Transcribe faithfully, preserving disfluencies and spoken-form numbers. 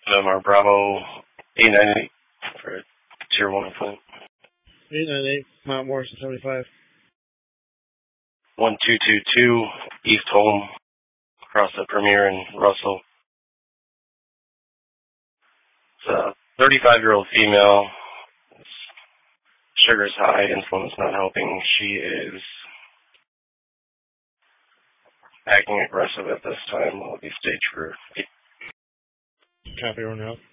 November Bravo eight nine eight for tier one appointment. eight nine eight, Mount Morrison seventy-five. one two two two East Home, across the Premier and Russell. It's a thirty-five-year-old female. Sugar's high, insulin's not helping. She is acting aggressive at this time. Will be stage for eight. Copy, everyone else.